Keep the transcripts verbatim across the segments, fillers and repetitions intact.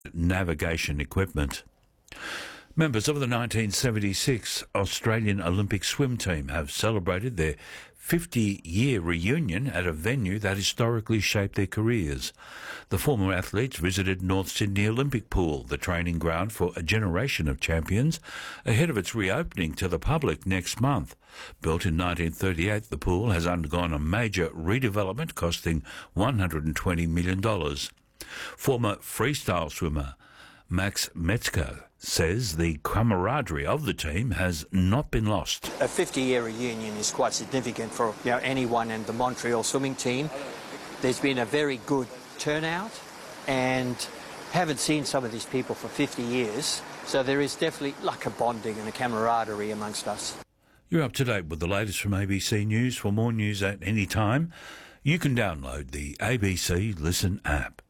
and navigation equipment. Members of the nineteen seventy-six Australian Olympic swim team have celebrated their fifty-year reunion at a venue that historically shaped their careers. The former athletes visited North Sydney Olympic Pool, the training ground for a generation of champions, ahead of its reopening to the public next month. Built in nineteen thirty-eight, the pool has undergone a major redevelopment costing one hundred twenty million dollars. Former freestyle swimmer Max Metzger says the camaraderie of the team has not been lost. A fifty-year reunion is quite significant for you know, anyone in the Montreal swimming team. There's been a very good turnout and haven't seen some of these people for fifty years, so there is definitely like a bonding and a camaraderie amongst us. You're up to date with the latest from A B C News. For more news at any time, you can download the A B C Listen app.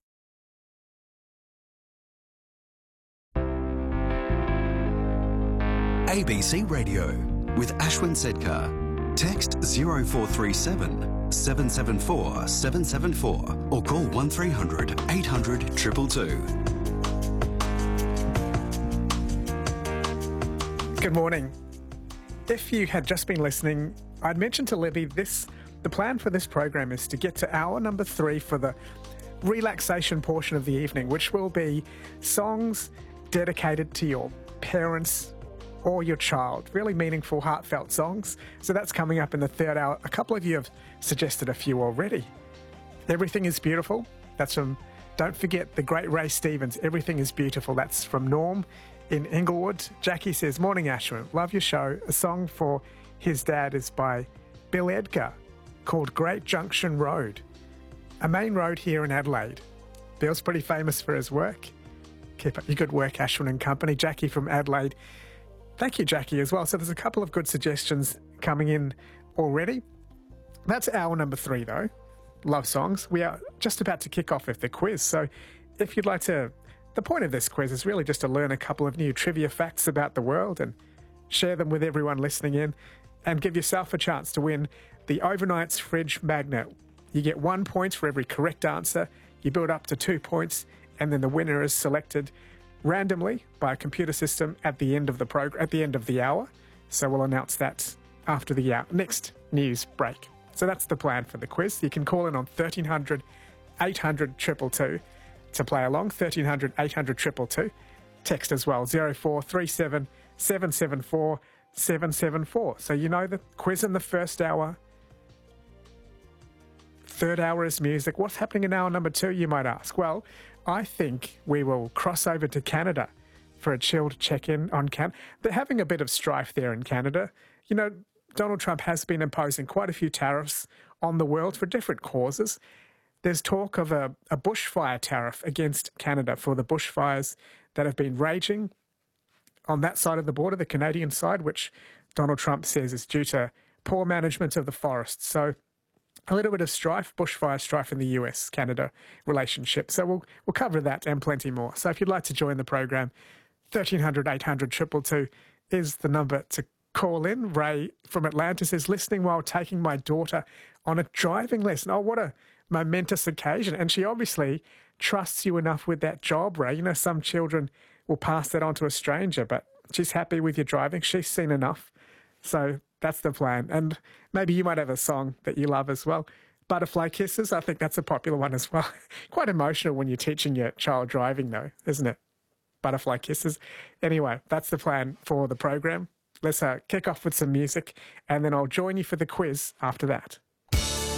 A B C Radio with Ashwin Sedkar. Text zero four three seven, seven seven four, seven seven four or call one three hundred, eight hundred, two two two. Good morning. If you had just been listening, I'd mentioned to Libby this, the plan for this program is to get to hour number three for the relaxation portion of the evening, which will be songs dedicated to your parents or your child, really meaningful, heartfelt songs. So that's coming up in the third hour. A couple of you have suggested a few already. Everything is Beautiful. That's from, don't forget, the great Ray Stevens. Everything is Beautiful. That's from Norm in Inglewood. Jackie says, morning Ashwin, love your show. A song for his dad is by Bill Edgar called Great Junction Road, a main road here in Adelaide. Bill's pretty famous for his work. Keep up your good work, Ashwin and company. Jackie from Adelaide. Thank you, Jackie, as well. So there's a couple of good suggestions coming in already. That's hour number three, though. Love songs. We are just about to kick off with the quiz. So if you'd like to... The point of this quiz is really just to learn a couple of new trivia facts about the world and share them with everyone listening in and give yourself a chance to win the Overnight's Fridge Magnet. You get one point for every correct answer. You build up to two points, and then the winner is selected randomly by a computer system at the end of the program, at the end of the hour. So we'll announce that after the hour, next news break. So that's the plan for the quiz. You can call in on thirteen hundred, eight hundred, two two two to play along. thirteen hundred, eight hundred, two two two. Text as well, zero four three seven, seven seven four, seven seven four. So you know the quiz in the first hour. Third hour is music. What's happening in hour number two, you might ask? Well, I think we will cross over to Canada for a chilled check-in on Canada. They're having a bit of strife there in Canada. You know, Donald Trump has been imposing quite a few tariffs on the world for different causes. There's talk of a, a bushfire tariff against Canada for the bushfires that have been raging on that side of the border, the Canadian side, which Donald Trump says is due to poor management of the forests. So a little bit of strife, bushfire strife in the U S Canada relationship. So we'll we'll cover that and plenty more. So if you'd like to join the program, thirteen hundred, eight hundred, two two two is the number to call in. Ray from Atlanta says, listening while taking my daughter on a driving lesson. Oh, what a momentous occasion. And she obviously trusts you enough with that job, Ray. You know, some children will pass that on to a stranger, but she's happy with your driving. She's seen enough. So that's the plan. And maybe you might have a song that you love as well. Butterfly Kisses, I think that's a popular one as well. Quite emotional when you're teaching your child driving though, isn't it? Butterfly Kisses. Anyway, that's the plan for the program. Let's uh, kick off with some music and then I'll join you for the quiz after that.